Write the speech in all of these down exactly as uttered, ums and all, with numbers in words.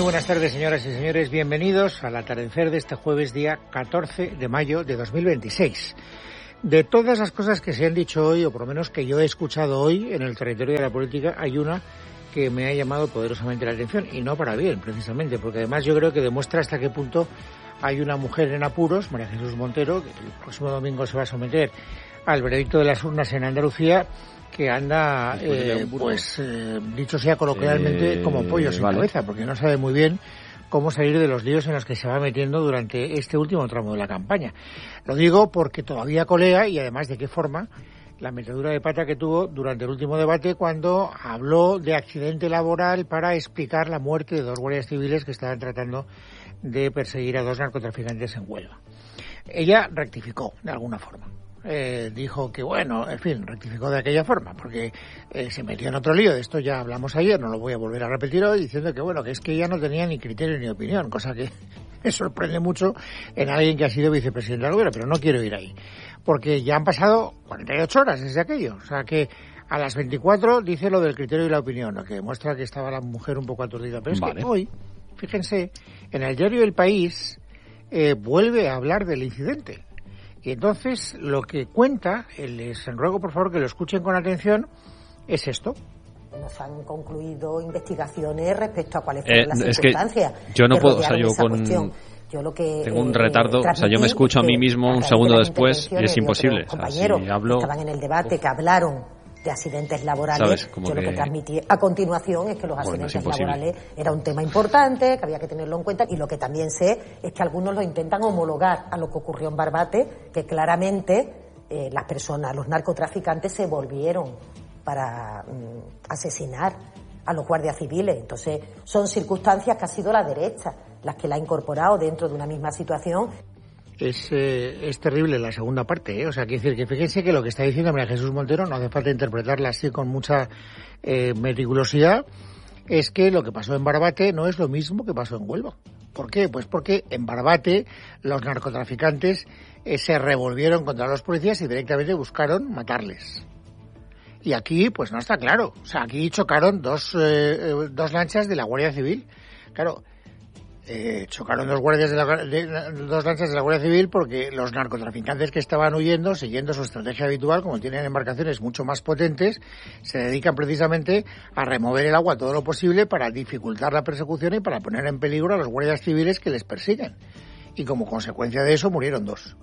buenas tardes, señoras y señores. Bienvenidos al atardecer de este jueves, día catorce de mayo de dos mil veintiséis. De todas las cosas que se han dicho hoy, o por lo menos que yo he escuchado hoy en el territorio de la política, hay una que me ha llamado poderosamente la atención, y no para bien, precisamente, porque además yo creo que demuestra hasta qué punto hay una mujer en apuros, María Jesús Montero, que el próximo domingo se va a someter al veredicto de las urnas en Andalucía, que anda, eh, pues, eh, dicho sea coloquialmente, eh, como pollo sin vale. cabeza, porque no sabe muy bien cómo salir de los líos en los que se va metiendo durante este último tramo de la campaña. Lo digo porque todavía colea, y además de qué forma, la metedura de pata que tuvo durante el último debate cuando habló de accidente laboral para explicar la muerte de dos guardias civiles que estaban tratando de perseguir a dos narcotraficantes en Huelva. Ella rectificó de alguna forma. Eh, dijo que, bueno, en fin, rectificó de aquella forma, porque eh, se metió en otro lío. De esto ya hablamos ayer, no lo voy a volver a repetir hoy, diciendo que, bueno, que es que ella no tenía ni criterio ni opinión, cosa que me sorprende mucho en alguien que ha sido vicepresidente del gobierno, pero no quiero ir ahí, porque ya han pasado cuarenta y ocho horas desde aquello, o sea que a las veinticuatro dice lo del criterio y la opinión, lo que demuestra que estaba la mujer un poco aturdida. Pero es vale. que hoy, fíjense, en el diario El País eh, vuelve a hablar del incidente. Y entonces lo que cuenta, les ruego por favor que lo escuchen con atención, es esto. Nos han concluido investigaciones respecto a cuáles fueron eh, las es circunstancias. Que yo no puedo, o sea, yo con... Yo lo que, tengo un eh, retardo, o sea, yo me escucho a mí mismo un segundo después y es imposible. Compañeros o sea, si hablo... estaban en el debate, que hablaron de accidentes laborales, yo que... lo que transmití a continuación es que los bueno, accidentes laborales era un tema importante, que había que tenerlo en cuenta, y lo que también sé es que algunos lo intentan homologar a lo que ocurrió en Barbate, que claramente eh, las personas, los narcotraficantes se volvieron para mm, asesinar a los guardias civiles. Entonces son circunstancias que ha sido la derecha las que la ha incorporado dentro de una misma situación. Es, eh, es terrible la segunda parte, ¿eh? O sea, quiere decir que fíjense que lo que está diciendo María Jesús Montero, no hace falta interpretarla así con mucha eh, meticulosidad, es que lo que pasó en Barbate no es lo mismo que pasó en Huelva. ¿Por qué? Pues porque en Barbate los narcotraficantes eh, se revolvieron contra los policías y directamente buscaron matarles. Y aquí, pues no está claro. O sea, aquí chocaron dos, eh, dos lanchas de la Guardia Civil. Claro, Eh, chocaron dos guardias de, la, de dos lanchas de la Guardia Civil porque los narcotraficantes que estaban huyendo, siguiendo su estrategia habitual, como tienen embarcaciones mucho más potentes, se dedican precisamente a remover el agua todo lo posible para dificultar la persecución y para poner en peligro a los guardias civiles que les persiguen. Y como consecuencia de eso murieron dos.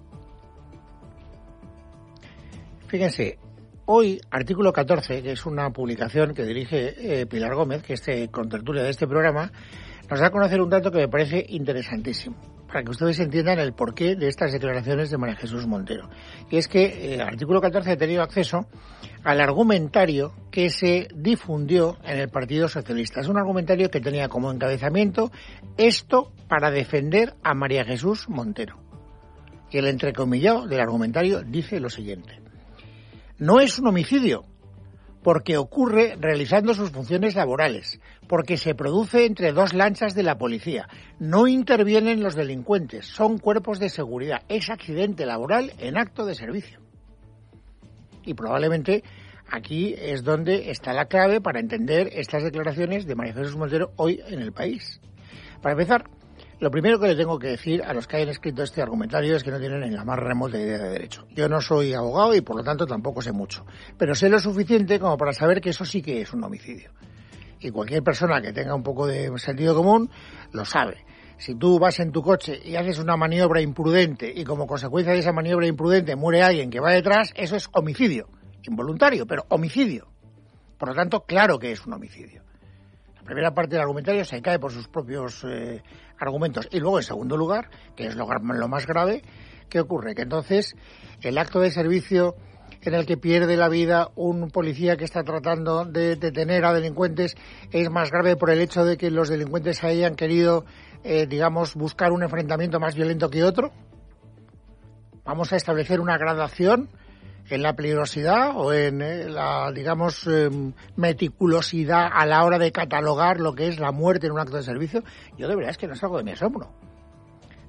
Fíjense, hoy, artículo catorce, que es una publicación que dirige eh, Pilar Gómez, que es este, contertulia de este programa, nos da a conocer un dato que me parece interesantísimo, para que ustedes entiendan el porqué de estas declaraciones de María Jesús Montero. Y es que el artículo catorce ha tenido acceso al argumentario que se difundió en el Partido Socialista. Es un argumentario que tenía como encabezamiento esto para defender a María Jesús Montero. Y el entrecomillado del argumentario dice lo siguiente: no es un homicidio, porque ocurre realizando sus funciones laborales, porque se produce entre dos lanchas de la policía, no intervienen los delincuentes, son cuerpos de seguridad, es accidente laboral en acto de servicio. Y probablemente aquí es donde está la clave para entender estas declaraciones de María Jesús Montero hoy en El País. Para empezar, lo primero que le tengo que decir a los que hayan escrito este argumentario es que no tienen ni la más remota idea de derecho. Yo no soy abogado y por lo tanto tampoco sé mucho, pero sé lo suficiente como para saber que eso sí que es un homicidio. Y cualquier persona que tenga un poco de sentido común lo sabe. Si tú vas en tu coche y haces una maniobra imprudente y como consecuencia de esa maniobra imprudente muere alguien que va detrás, eso es homicidio. Involuntario, pero homicidio. Por lo tanto, claro que es un homicidio. La primera parte del argumentario se cae por sus propios eh, argumentos. Y luego, en segundo lugar, que es lo, lo más grave, ¿qué ocurre? Que entonces el acto de servicio en el que pierde la vida un policía que está tratando de detener a delincuentes es más grave por el hecho de que los delincuentes hayan querido, eh, digamos, buscar un enfrentamiento más violento que otro. Vamos a establecer una gradación en la peligrosidad o en eh, la, digamos, eh, meticulosidad a la hora de catalogar lo que es la muerte en un acto de servicio. Yo de verdad es que no salgo de mi asombro.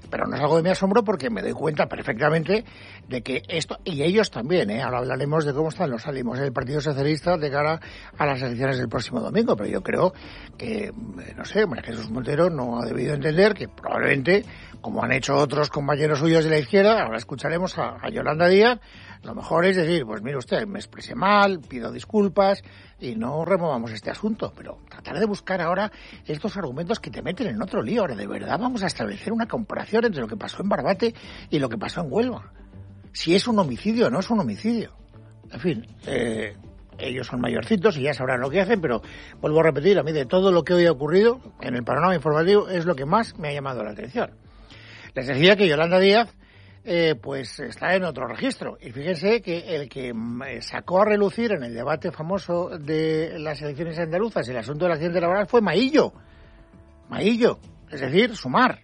Pero no es algo de mi asombro porque me doy cuenta perfectamente de que esto, y ellos también, ¿eh? Ahora hablaremos de cómo están los ánimos del Partido Socialista de cara a las elecciones del próximo domingo, pero yo creo que, no sé, María Jesús Montero no ha debido entender que probablemente, como han hecho otros compañeros suyos de la izquierda, ahora escucharemos a, a Yolanda Díaz, lo mejor es decir, pues mire usted, me expresé mal, pido disculpas y no removamos este asunto, pero tratar de buscar ahora estos argumentos que te meten en otro lío. Ahora, de verdad vamos a establecer una comparación entre lo que pasó en Barbate y lo que pasó en Huelva. Si es un homicidio o no es un homicidio. En fin, eh, ellos son mayorcitos y ya sabrán lo que hacen, pero vuelvo a repetir, a mí de todo lo que hoy ha ocurrido en el panorama informativo es lo que más me ha llamado la atención. Les decía que Yolanda Díaz Eh, pues está en otro registro. Y fíjense que el que sacó a relucir en el debate famoso de las elecciones andaluzas el asunto del accidente laboral fue Maillo. Maillo, es decir, Sumar.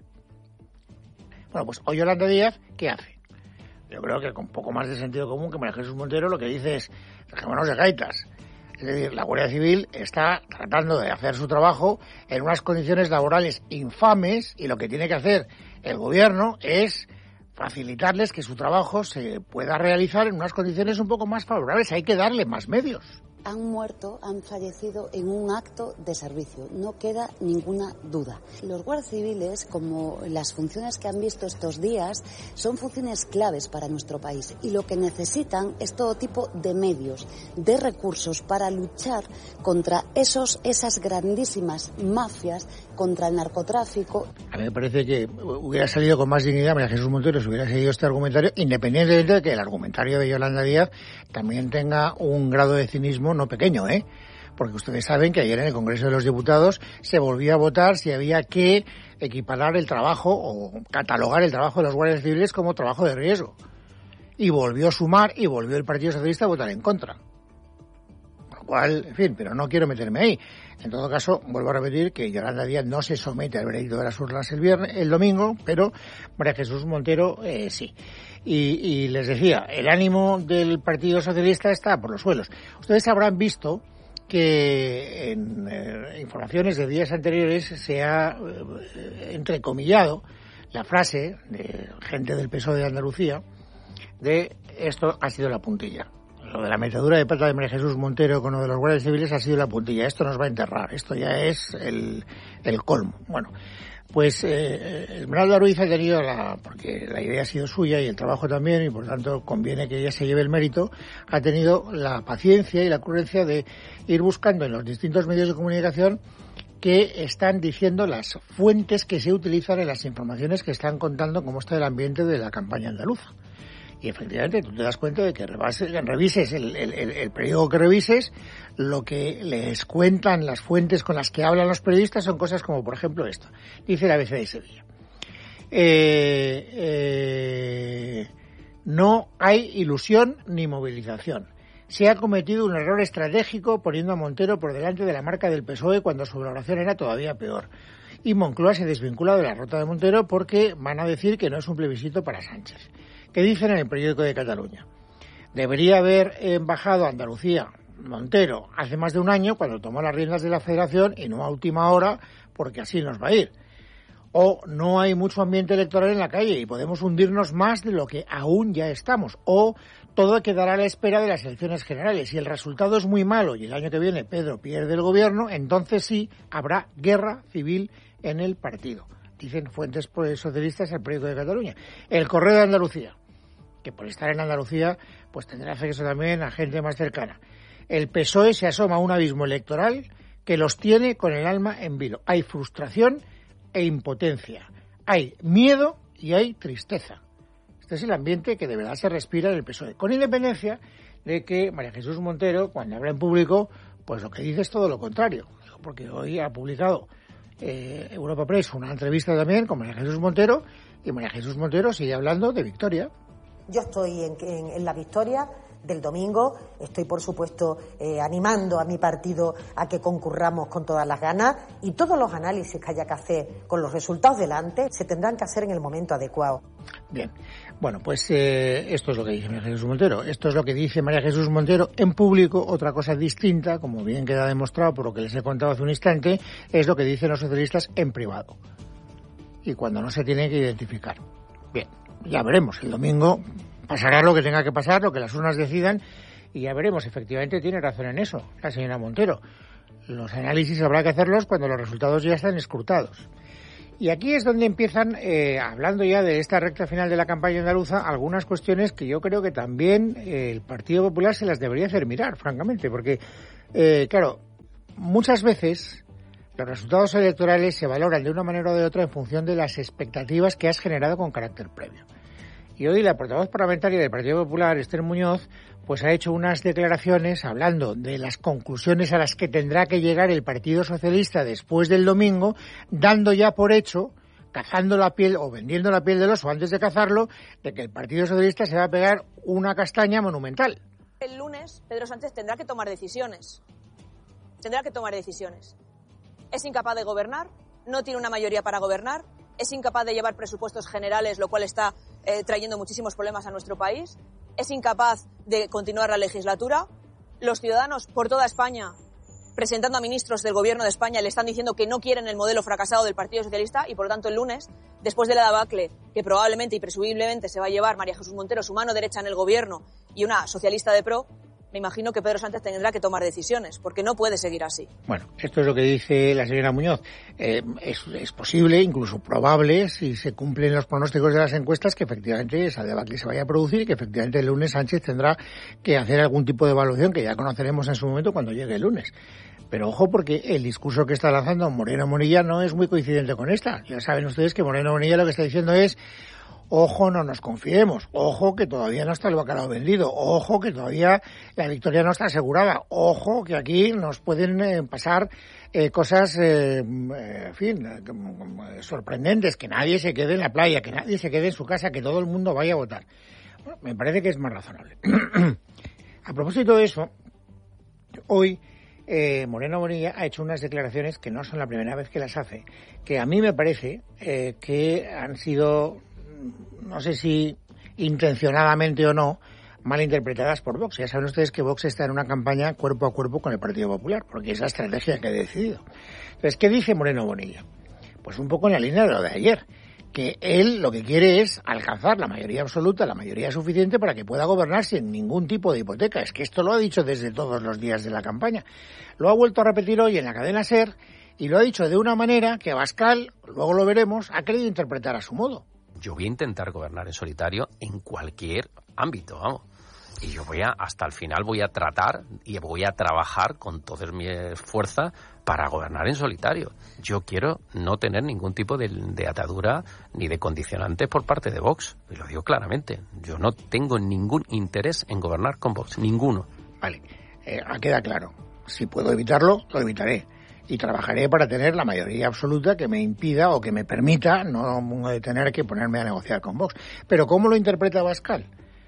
Bueno, pues hoy Yolanda Díaz, ¿qué hace? Yo creo que con poco más de sentido común que María Jesús Montero lo que dice es, dejémonos de gaitas. Es decir, la Guardia Civil está tratando de hacer su trabajo en unas condiciones laborales infames y lo que tiene que hacer el gobierno es facilitarles que su trabajo se pueda realizar en unas condiciones un poco más favorables. Hay que darle más medios. Han muerto, han fallecido en un acto de servicio, no queda ninguna duda. Los guardias civiles, como las funciones que han visto estos días, son funciones claves para nuestro país y lo que necesitan es todo tipo de medios, de recursos para luchar contra esos, esas grandísimas mafias, contra el narcotráfico. A mí me parece que hubiera salido con más dignidad María Jesús Montero si hubiera seguido este argumentario, independientemente de que el argumentario de Yolanda Díaz también tenga un grado de cinismo no pequeño, ¿eh? Porque ustedes saben que ayer en el Congreso de los Diputados se volvió a votar si había que equiparar el trabajo o catalogar el trabajo de los guardias civiles como trabajo de riesgo. Y volvió a Sumar y volvió el Partido Socialista a votar en contra. Con lo cual, en fin, pero no quiero meterme ahí. En todo caso, vuelvo a repetir que Yolanda Díaz no se somete al veredicto de las urnas el viernes, el domingo, pero María Jesús Montero eh, sí. Y, y les decía, el ánimo del Partido Socialista está por los suelos. Ustedes habrán visto que en eh, informaciones de días anteriores se ha eh, entrecomillado la frase de gente del P S O E de Andalucía de esto ha sido la puntilla. Lo de la metedura de pata de María Jesús Montero con lo de los guardias civiles ha sido la puntilla. Esto nos va a enterrar. Esto ya es el, el colmo. Bueno, pues eh, Esmeralda Ruiz ha tenido la, porque la idea ha sido suya y el trabajo también, y por tanto conviene que ella se lleve el mérito, ha tenido la paciencia y la ocurrencia de ir buscando en los distintos medios de comunicación que están diciendo las fuentes que se utilizan en las informaciones que están contando cómo está el ambiente de la campaña andaluza. Y efectivamente tú te das cuenta de que rebases, revises el, el, el, el periódico que revises, lo que les cuentan las fuentes con las que hablan los periodistas son cosas como, por ejemplo, esto. Dice la A B C de Sevilla. Eh, eh, no hay ilusión ni movilización. Se ha cometido un error estratégico poniendo a Montero por delante de la marca del P S O E cuando su valoración era todavía peor. Y Moncloa se desvincula de la ruta de Montero porque van a decir que no es un plebiscito para Sánchez. ¿Qué dicen en el periódico de Cataluña? Debería haber embajado a Andalucía Montero hace más de un año cuando tomó las riendas de la Federación y no a última hora porque así nos va a ir. O no hay mucho ambiente electoral en la calle y podemos hundirnos más de lo que aún ya estamos. O todo quedará a la espera de las elecciones generales. Si el resultado es muy malo y el año que viene Pedro pierde el gobierno, entonces sí habrá guerra civil en el partido. Dicen fuentes socialistas al periódico de Cataluña. El Correo de Andalucía, que por estar en Andalucía pues tendrá acceso también a gente más cercana. El P S O E se asoma a un abismo electoral que los tiene con el alma en vilo. Hay frustración e impotencia. Hay miedo y hay tristeza. Este es el ambiente que de verdad se respira en el P S O E. Con independencia de que María Jesús Montero, cuando habla en público, pues lo que dice es todo lo contrario. Porque hoy ha publicado Eh, Europa Press una entrevista también con María Jesús Montero y María Jesús Montero sigue hablando de victoria. Yo estoy en, en, en la victoria del domingo, estoy por supuesto eh, animando a mi partido a que concurramos con todas las ganas y todos los análisis que haya que hacer con los resultados delante se tendrán que hacer en el momento adecuado. Bien, bueno, pues eh, esto es lo que dice María Jesús Montero, esto es lo que dice María Jesús Montero en público. Otra cosa distinta, como bien queda demostrado por lo que les he contado hace un instante, es lo que dicen los socialistas en privado. y cuando no se tiene que identificar. Bien, ya veremos. El domingo pasará lo que tenga que pasar, lo que las urnas decidan, y ya veremos. Efectivamente tiene razón en eso la señora Montero. Los análisis habrá que hacerlos cuando los resultados ya están escrutados. Y aquí es donde empiezan, eh, hablando ya de esta recta final de la campaña andaluza, algunas cuestiones que yo creo que también eh, el Partido Popular se las debería hacer mirar, francamente, porque, eh, claro, muchas veces los resultados electorales se valoran de una manera o de otra en función de las expectativas que has generado con carácter previo. Y hoy la portavoz parlamentaria del Partido Popular, Esther Muñoz, pues ha hecho unas declaraciones hablando de las conclusiones a las que tendrá que llegar el Partido Socialista después del domingo, dando ya por hecho, cazando la piel o vendiendo la piel del oso antes de cazarlo, de que el Partido Socialista se va a pegar una castaña monumental. El lunes Pedro Sánchez tendrá que tomar decisiones. Tendrá que tomar decisiones. Es incapaz de gobernar, no tiene una mayoría para gobernar, es incapaz de llevar presupuestos generales, lo cual está eh, trayendo muchísimos problemas a nuestro país, es incapaz de continuar la legislatura. Los ciudadanos por toda España, presentando a ministros del Gobierno de España, le están diciendo que no quieren el modelo fracasado del Partido Socialista y, por lo tanto, el lunes, después de la debacle que probablemente y presumiblemente se va a llevar María Jesús Montero, su mano derecha en el Gobierno, y una socialista de pro, me imagino que Pedro Sánchez tendrá que tomar decisiones, porque no puede seguir así. Bueno, esto es lo que dice la señora Muñoz. Eh, es, es posible, incluso probable, si se cumplen los pronósticos de las encuestas, que efectivamente esa debacle se vaya a producir y que efectivamente el lunes Sánchez tendrá que hacer algún tipo de evaluación que ya conoceremos en su momento cuando llegue el lunes. Pero ojo, porque el discurso que está lanzando Moreno Bonilla no es muy coincidente con esta. Ya saben ustedes que Moreno Bonilla lo que está diciendo es: ojo, no nos confiemos, ojo que todavía no está el bacalao vendido, ojo que todavía la victoria no está asegurada, ojo que aquí nos pueden eh, pasar eh, cosas, eh, en fin, eh, sorprendentes, que nadie se quede en la playa, que nadie se quede en su casa, que todo el mundo vaya a votar. Bueno, me parece que es más razonable. A propósito de eso, hoy eh, Moreno Bonilla ha hecho unas declaraciones que no son la primera vez que las hace, que a mí me parece eh, que han sido, no sé si intencionadamente o no, malinterpretadas por Vox. Ya saben ustedes que Vox está en una campaña cuerpo a cuerpo con el Partido Popular, porque es la estrategia que ha decidido. Entonces, ¿qué dice Moreno Bonilla? Pues un poco en la línea de lo de ayer, que él lo que quiere es alcanzar la mayoría absoluta, la mayoría suficiente para que pueda gobernar sin ningún tipo de hipoteca. Es que esto lo ha dicho desde todos los días de la campaña. Lo ha vuelto a repetir hoy en la cadena SER y lo ha dicho de una manera que Abascal, luego lo veremos, ha querido interpretar a su modo. Yo voy a intentar gobernar en solitario en cualquier ámbito, vamos. Y yo voy a, hasta el final voy a tratar y voy a trabajar con toda mi fuerza para gobernar en solitario. Yo quiero no tener ningún tipo de, de atadura ni de condicionantes por parte de Vox. Y lo digo claramente. Yo no tengo ningún interés en gobernar con Vox. Ninguno. Vale, eh, queda claro. Si puedo evitarlo, lo evitaré. Y trabajaré para tener la mayoría absoluta que me impida o que me permita no tener que ponerme a negociar con Vox. Pero ¿cómo lo interpreta Abascal?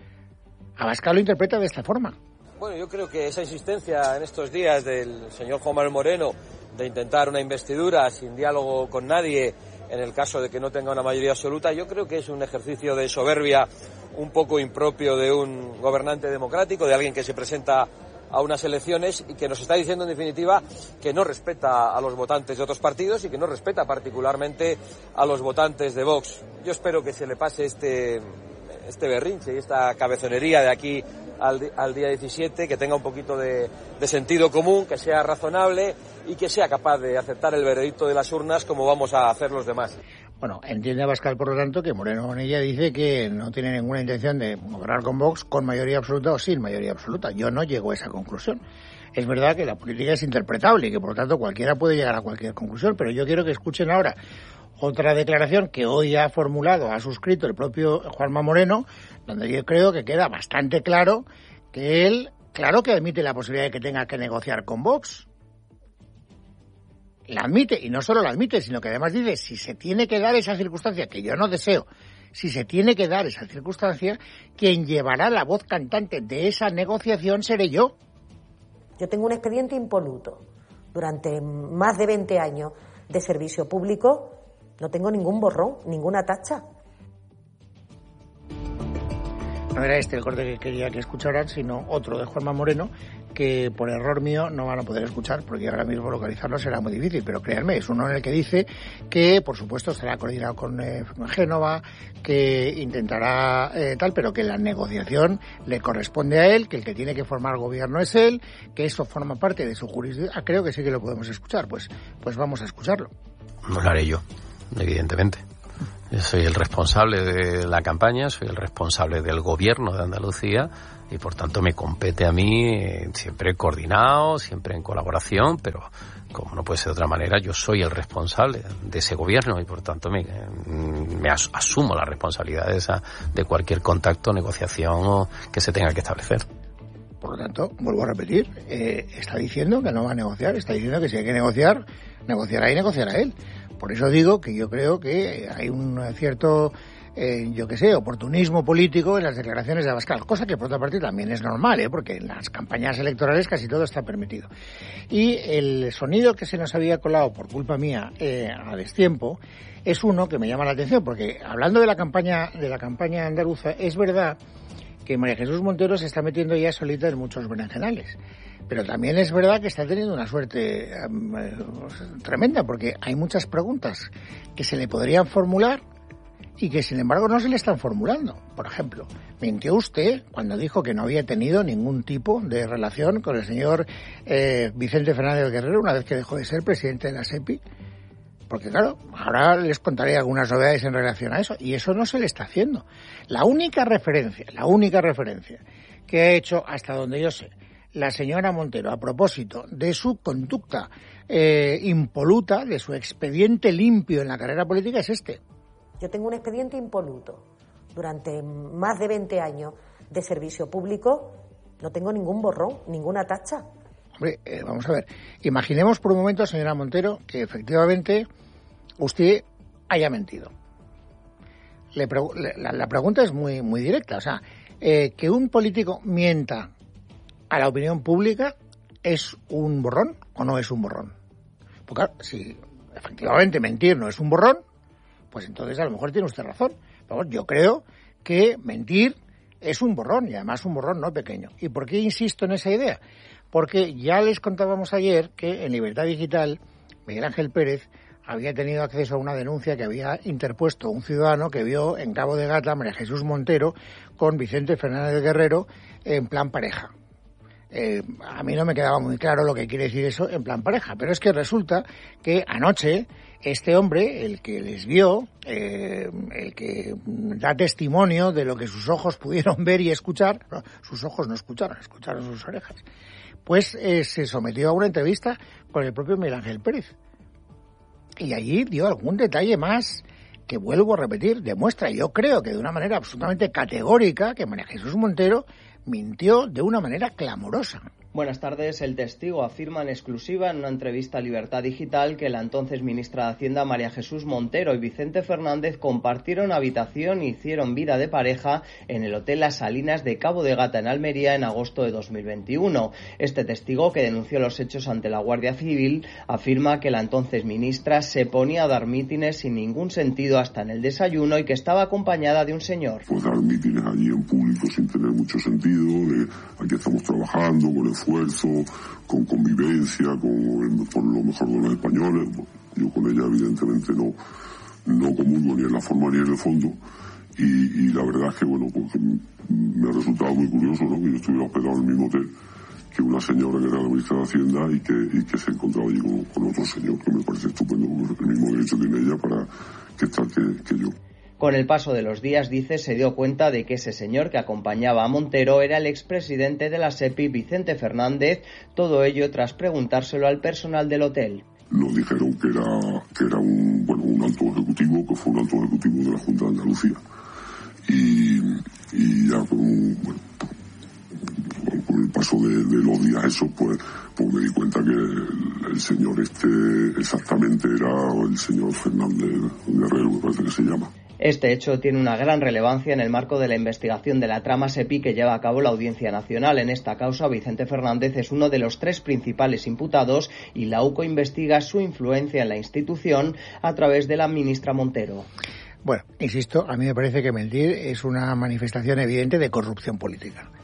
Abascal lo interpreta de esta forma. Bueno, yo creo que esa insistencia en estos días del señor Juan Manuel Moreno de intentar una investidura sin diálogo con nadie en el caso de que no tenga una mayoría absoluta, yo creo que es un ejercicio de soberbia un poco impropio de un gobernante democrático, de alguien que se presenta a unas elecciones y que nos está diciendo en definitiva que no respeta a los votantes de otros partidos y que no respeta particularmente a los votantes de Vox. Yo espero que se le pase este, este berrinche y esta cabezonería de aquí al, al día diecisiete, que tenga un poquito de, de sentido común, que sea razonable y que sea capaz de aceptar el veredicto de las urnas como vamos a hacer los demás. Bueno, entiende Abascal, por lo tanto, que Moreno Bonilla dice que no tiene ninguna intención de gobernar con Vox con mayoría absoluta o sin mayoría absoluta. Yo no llego a esa conclusión. Es verdad que la política es interpretable y que, por lo tanto, cualquiera puede llegar a cualquier conclusión, pero yo quiero que escuchen ahora otra declaración que hoy ha formulado, ha suscrito el propio Juanma Moreno, donde yo creo que queda bastante claro que él, claro que admite la posibilidad de que tenga que negociar con Vox. La admite, y no solo la admite, sino que además dice, si se tiene que dar esa circunstancia, que yo no deseo, si se tiene que dar esa circunstancia, quien llevará la voz cantante de esa negociación seré yo. Yo tengo un expediente impoluto. Durante más de veinte años de servicio público no tengo ningún borrón, ninguna tacha. No era este el corte que quería que escucharan, sino otro de Juanma Moreno, que por error mío no van a poder escuchar, porque ahora mismo localizarlo será muy difícil, pero créanme, es uno en el que dice que, por supuesto, estará coordinado con eh, Génova, que intentará eh, tal, pero que la negociación le corresponde a él, que el que tiene que formar gobierno es él, que eso forma parte de su jurisdicción. Ah, creo que sí que lo podemos escuchar, pues, pues vamos a escucharlo. No lo haré yo, evidentemente. Yo soy el responsable de la campaña, soy el responsable del gobierno de Andalucía y por tanto me compete a mí eh, siempre coordinado, siempre en colaboración, pero como no puede ser de otra manera, yo soy el responsable de ese gobierno y por tanto me, me as, asumo la responsabilidad de, esa, de cualquier contacto, negociación o que se tenga que establecer. Por lo tanto, vuelvo a repetir, eh, está diciendo que no va a negociar, está diciendo que si hay que negociar, negociará y negociará él. Por eso digo que yo creo que hay un cierto, eh, yo qué sé, oportunismo político en las declaraciones de Abascal, cosa que por otra parte también es normal, ¿eh? Porque en las campañas electorales casi todo está permitido. Y el sonido que se nos había colado por culpa mía eh, a destiempo es uno que me llama la atención, porque hablando de la campaña de la campaña andaluza, es verdad que María Jesús Montero se está metiendo ya solita en muchos berenjenales. Pero también es verdad que está teniendo una suerte um, eh, tremenda, porque hay muchas preguntas que se le podrían formular y que, sin embargo, no se le están formulando. Por ejemplo, mintió usted cuando dijo que no había tenido ningún tipo de relación con el señor eh, Vicente Fernández Guerrero una vez que dejó de ser presidente de la SEPI. Porque, claro, ahora les contaré algunas novedades en relación a eso, y eso no se le está haciendo. La única referencia, la única referencia que ha hecho, hasta donde yo sé, la señora Montero a propósito de su conducta eh, impoluta, de su expediente limpio en la carrera política, es este. Yo tengo un expediente impoluto. Durante más de veinte años de servicio público no tengo ningún borrón, ninguna tacha. Hombre, eh, vamos a ver. Imaginemos por un momento, señora Montero, que efectivamente usted haya mentido. Le pregu- le, la, la pregunta es muy, muy directa. O sea, eh, que un político mienta a la opinión pública, ¿es un borrón o no es un borrón? Porque claro, si efectivamente mentir no es un borrón, pues entonces a lo mejor tiene usted razón. Pero yo creo que mentir es un borrón, y además un borrón no pequeño. ¿Y por qué insisto en esa idea? Porque ya les contábamos ayer que en Libertad Digital, Miguel Ángel Pérez había tenido acceso a una denuncia que había interpuesto un ciudadano que vio en Cabo de Gata a María Jesús Montero con Vicente Fernández Guerrero en plan pareja. Eh, a mí no me quedaba muy claro lo que quiere decir eso en plan pareja, pero es que resulta que anoche este hombre, el que les vio, eh, el que da testimonio de lo que sus ojos pudieron ver y escuchar, no, sus ojos no escucharon, escucharon sus orejas, pues eh, se sometió a una entrevista con el propio Miguel Ángel Pérez. Y allí dio algún detalle más que, vuelvo a repetir, demuestra, yo creo que de una manera absolutamente categórica, que María Jesús Montero mintió de una manera clamorosa. Buenas tardes. El testigo afirma en exclusiva en una entrevista a Libertad Digital que la entonces ministra de Hacienda, María Jesús Montero, y Vicente Fernández compartieron habitación y hicieron vida de pareja en el Hotel Las Salinas de Cabo de Gata, en Almería, en agosto de dos mil veintiuno. Este testigo, que denunció los hechos ante la Guardia Civil, afirma que la entonces ministra se ponía a dar mítines sin ningún sentido hasta en el desayuno y que estaba acompañada de un señor. Pues dar mítines allí en público sin tener mucho sentido, de aquí estamos trabajando con el esfuerzo, con convivencia, con por lo mejor de los españoles. Yo con ella evidentemente no, no comulgo ni en la forma ni en el fondo, y, y la verdad es que bueno, pues me ha resultado muy curioso, ¿no?, que yo estuviera hospedado en el mismo hotel que una señora que era la ministra de Hacienda y que, y que se encontraba allí con, con otro señor, que me parece estupendo, el mismo derecho tiene ella para que estar que, que yo. Con el paso de los días, dice, se dio cuenta de que ese señor que acompañaba a Montero era el expresidente de la SEPI, Vicente Fernández, todo ello tras preguntárselo al personal del hotel. Nos dijeron que era, que era un, bueno, un alto ejecutivo, que fue un alto ejecutivo de la Junta de Andalucía. Y, y ya con, un, bueno, con el paso de, de los días eso, pues, pues me di cuenta que el, el señor este exactamente era el señor Fernández Guerrero, me parece que se llama. Este hecho tiene una gran relevancia en el marco de la investigación de la trama SEPI que lleva a cabo la Audiencia Nacional. En esta causa, Vicente Fernández es uno de los tres principales imputados y la U C O investiga su influencia en la institución a través de la ministra Montero. Bueno, insisto, a mí me parece que mentir es una manifestación evidente de corrupción política.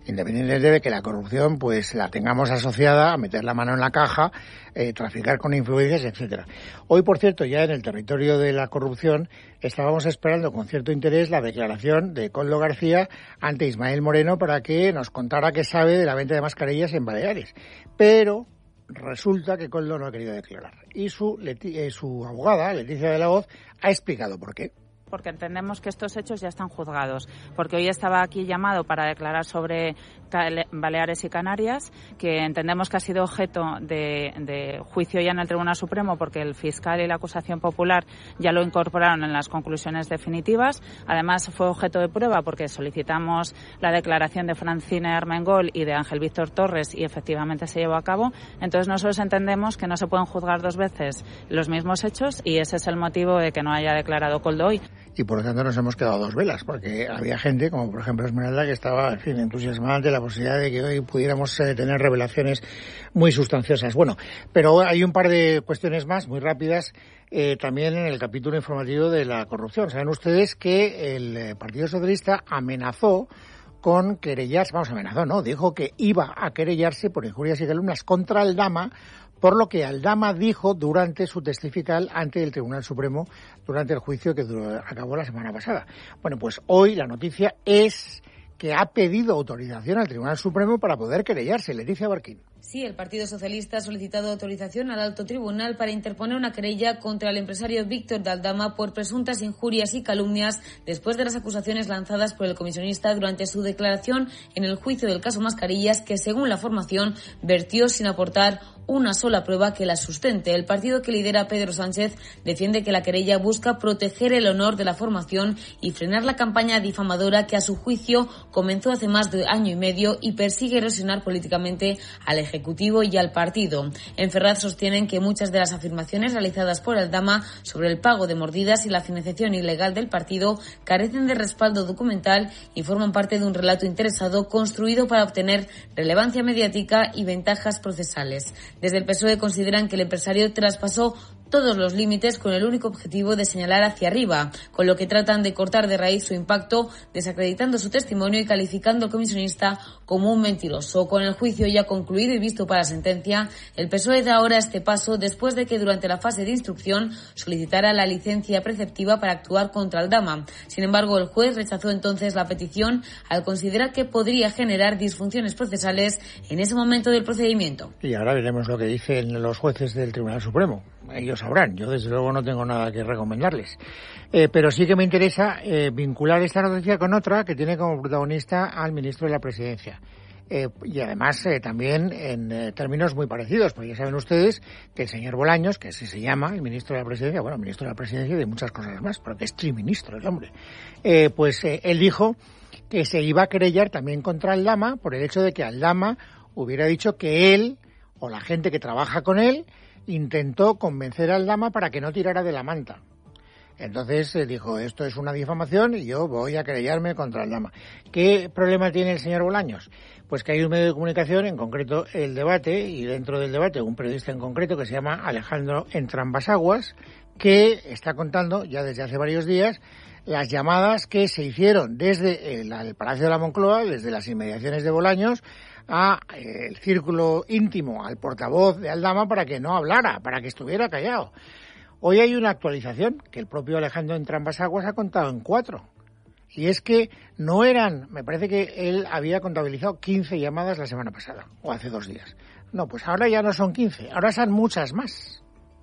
independientemente de que la corrupción pues la tengamos asociada a meter la mano en la caja, eh, traficar con influencias, etcétera. Hoy, por cierto, ya en el territorio de la corrupción estábamos esperando con cierto interés la declaración de Koldo García ante Ismael Moreno para que nos contara qué sabe de la venta de mascarillas en Baleares. Pero resulta que Koldo no ha querido declarar. Y su, Leti- eh, su abogada, Leticia de la Hoz, ha explicado por qué. Porque entendemos que estos hechos ya están juzgados. Porque hoy estaba aquí llamado para declarar sobre Baleares y Canarias, que entendemos que ha sido objeto de, de juicio ya en el Tribunal Supremo, porque el fiscal y la acusación popular ya lo incorporaron en las conclusiones definitivas. Además, fue objeto de prueba porque solicitamos la declaración de Francine Armengol y de Ángel Víctor Torres y efectivamente se llevó a cabo. Entonces, nosotros entendemos que no se pueden juzgar dos veces los mismos hechos y ese es el motivo de que no haya declarado Koldo hoy. Y por lo tanto nos hemos quedado dos velas, porque había gente, como por ejemplo Esmeralda, que estaba, en fin, entusiasmada ante la posibilidad de que hoy pudiéramos eh, tener revelaciones muy sustanciosas. Bueno, pero hay un par de cuestiones más, muy rápidas, eh, también en el capítulo informativo de la corrupción. Saben ustedes que el eh, Partido Socialista amenazó con querellarse, vamos, amenazó, no, dijo que iba a querellarse por injurias y calumnias contra Aldama, por lo que Aldama dijo durante su testifical ante el Tribunal Supremo durante el juicio que duró, acabó la semana pasada. Bueno, pues hoy la noticia es que ha pedido autorización al Tribunal Supremo para poder querellarse. Leticia Barquín. Sí, el Partido Socialista ha solicitado autorización al Alto Tribunal para interponer una querella contra el empresario Víctor de Aldama por presuntas injurias y calumnias después de las acusaciones lanzadas por el comisionista durante su declaración en el juicio del caso Mascarillas, que según la formación vertió sin aportar una sola prueba que la sustente. El partido que lidera Pedro Sánchez defiende que la querella busca proteger el honor de la formación y frenar la campaña difamadora que a su juicio comenzó hace más de año y medio y persigue erosionar políticamente al Ejecutivo y al partido. En Ferraz sostienen que muchas de las afirmaciones realizadas por Aldama sobre el pago de mordidas y la financiación ilegal del partido carecen de respaldo documental y forman parte de un relato interesado construido para obtener relevancia mediática y ventajas procesales. Desde el P S O E consideran que el empresario traspasó todos los límites con el único objetivo de señalar hacia arriba, con lo que tratan de cortar de raíz su impacto, desacreditando su testimonio y calificando al comisionista como un mentiroso. Con el juicio ya concluido y visto para sentencia, el P S O E da ahora este paso después de que durante la fase de instrucción solicitara la licencia preceptiva para actuar contra Aldama. Sin embargo, el juez rechazó entonces la petición al considerar que podría generar disfunciones procesales en ese momento del procedimiento. Y ahora veremos lo que dicen los jueces del Tribunal Supremo. Ellos sabrán, yo desde luego no tengo nada que recomendarles. Eh, pero sí que me interesa eh, vincular esta noticia con otra que tiene como protagonista al ministro de la Presidencia. Eh, y además eh, también en eh, términos muy parecidos, porque ya saben ustedes que el señor Bolaños, que así se llama, el ministro de la Presidencia, bueno, ministro de la Presidencia y de muchas cosas más, porque es triministro el hombre, eh, pues eh, él dijo que se iba a querellar también contra Aldama por el hecho de que Aldama hubiera dicho que él, o la gente que trabaja con él, intentó convencer a Aldama para que no tirara de la manta. Entonces eh, dijo, esto es una difamación y yo voy a querellarme contra Aldama. ¿Qué problema tiene el señor Bolaños? Pues que hay un medio de comunicación, en concreto El Debate, y dentro del Debate un periodista en concreto que se llama Alejandro Entrambas-Aguas, que está contando ya desde hace varios días las llamadas que se hicieron desde el, el Palacio de la Moncloa, desde las inmediaciones de Bolaños, a eh, el círculo íntimo, al portavoz de Aldama para que no hablara, para que estuviera callado. Hoy hay una actualización que el propio Alejandro Entrambas-Aguas ha contado en cuatro. Y es que no eran, me parece que él había contabilizado quince llamadas la semana pasada, o hace dos días. No, pues ahora ya no son quince, ahora son muchas más.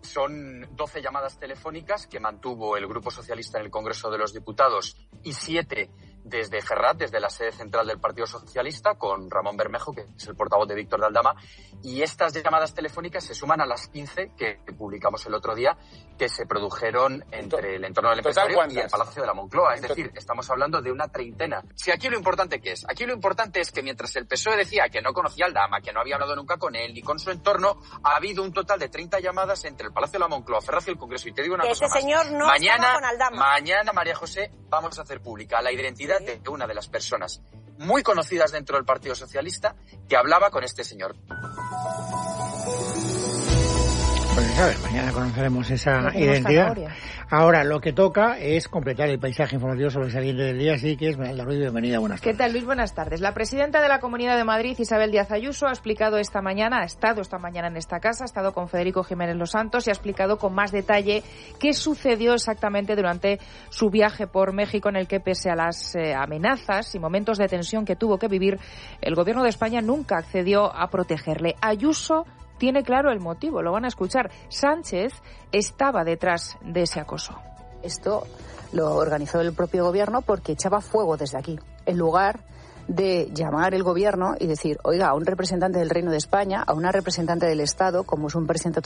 Son doce llamadas telefónicas que mantuvo el Grupo Socialista en el Congreso de los Diputados y siete desde Ferraz, desde la sede central del Partido Socialista, con Ramón Bermejo, que es el portavoz de Víctor de Aldama. Y estas llamadas telefónicas se suman a las quince que publicamos el otro día, que se produjeron entre el entorno del empresario y el Palacio de la Moncloa. Es decir, estamos hablando de una treintena. Si aquí lo importante ¿qué es? Aquí lo importante es que mientras el P S O E decía que no conocía a Aldama, que no había hablado nunca con él ni con su entorno, ha habido un total de treinta llamadas entre el Palacio de la Moncloa, Ferraz y el Congreso. Y te digo una cosa este más. señor no mañana, estaba con Aldama. Mañana, María José, vamos a hacer pública la identidad de una de las personas muy conocidas dentro del Partido Socialista que hablaba con este señor. Pues sabes, mañana conoceremos esa identidad. Ahora, lo que toca es completar el paisaje informativo sobresaliente del día, así que es Esmeralda Ruiz, bienvenida, buenas tardes. ¿Qué tal, Luis? Buenas tardes. La presidenta de la Comunidad de Madrid, Isabel Díaz Ayuso, ha explicado esta mañana, ha estado esta mañana en esta casa, ha estado con Federico Jiménez Los Santos y ha explicado con más detalle qué sucedió exactamente durante su viaje por México, en el que, pese a las eh, amenazas y momentos de tensión que tuvo que vivir, el Gobierno de España nunca accedió a protegerle. Ayuso tiene claro el motivo, lo van a escuchar. Sánchez estaba detrás de ese acoso. Esto lo organizó el propio gobierno porque echaba fuego desde aquí, en lugar de llamar el gobierno y decir, oiga, a un representante del Reino de España, a una representante del Estado, como es un presidente